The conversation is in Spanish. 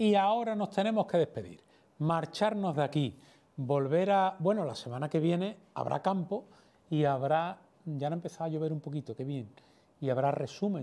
y ahora nos tenemos que despedir, marcharnos de aquí, volver a... Bueno, la semana que viene habrá campo y habrá... Ya han empezado a llover un poquito, qué bien, y habrá resumen